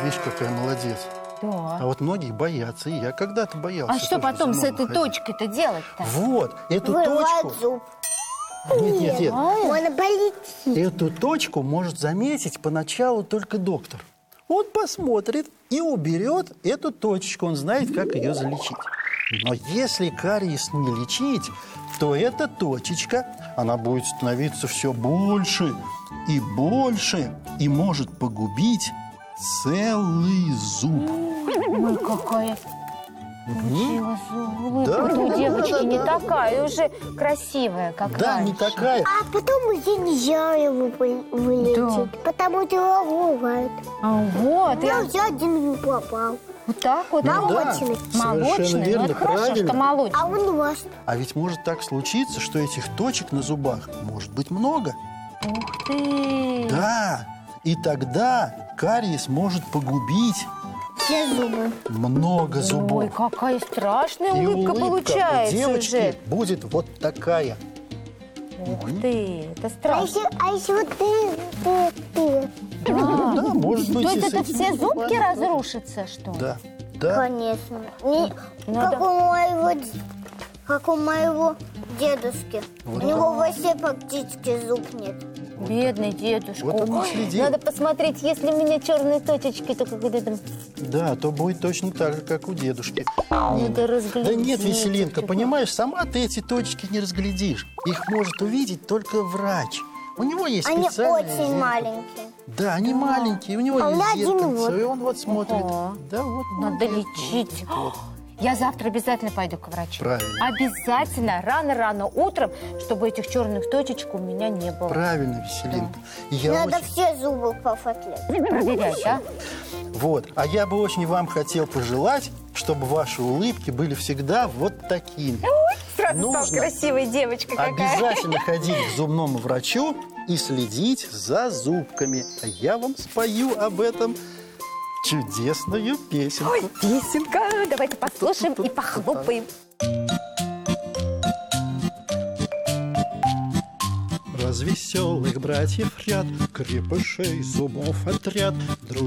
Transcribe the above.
видишь, какая молодец. Да. А вот многие боятся, и я когда-то боялся. А что тоже потом с зубному этой ходить. точкой-то делать-то? Вот, эту Вырывает точку... зуб. Нет. Он полетит. Эту точку может заметить поначалу только доктор. Он посмотрит и уберет эту точечку. Он знает, как ее залечить. Но если кариес не лечить, то эта точечка, она будет становиться все больше и больше и может погубить целый зуб. Ой, какая получилась улыбка. Да, У да, девочки да, не да. такая уже красивая, как Да, раньше. не такая. А потом уже нельзя его вылечить, потому что его бывает. А вот, Я один не попал. вот так вот. Молочный. Совершенно Молочный? верно, Ну, это хорошо, правильно. что молочный. А он вас. А ведь может так случиться, что этих точек на зубах может быть много. Ух ты! Да, и тогда кариес может погубить Все зубы. много зубов. Ой, какая страшная И улыбка улыбка получается у девочки уже. будет вот такая. Ух ты, это А страшно. если вот ты. Да, может быть. То и есть с это этими все зубки зубами тоже. разрушатся, что ли? Да, да. Конечно. Не, Надо- как у моего дедушки. Вот у него вообще практически зуб нет. Бедный дедушка. Вот он и Ой, следил. надо посмотреть, если у меня черные точечки, то как это... Да, то будет точно так же, как у дедушки. Надо разглядеть. Да нет, Веселинка, Чего? понимаешь, сама ты эти точки не разглядишь. Их может увидеть только врач. У него есть Они специальное очень зеркало. маленькие. Да, они маленькие, у него А у меня есть один зеркальце, вот. и он вот смотрит. Ага. Да, вот. Надо вот, лечить. вот. Я завтра обязательно пойду к врачу. Правильно. Обязательно, рано-рано утром, чтобы этих черных точечек у меня не было. Правильно, Веселинка. И я Надо очень- все зубы пофотлять. Проверять, да? Вот. А я бы очень вам хотел пожелать, чтобы ваши улыбки были всегда вот такими. Сразу Нужно стала красивая девочка какая. Обязательно ходить к зубному врачу и следить за зубками. А я вам спою об этом чудесную песенку. Ой, песенка. Давайте послушаем и похлопаем. Развеселых братьев ряд, крепышей зубов отряд,